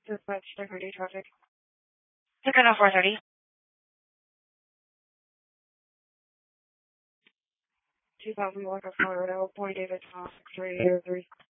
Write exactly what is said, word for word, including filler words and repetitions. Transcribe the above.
Dispatch Integrity Traffic. Ticket on four thirty. two thousand Walker, Colorado, Point David, Tom, six three zero three.